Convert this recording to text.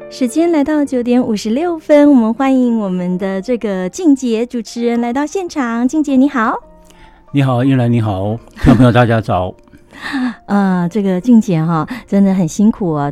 时间来到9:56，我们欢迎我们的这个静杰主持人来到现场。静杰你好。 你好，英兰你好，听众朋友大家早。 这个静姐真的很辛苦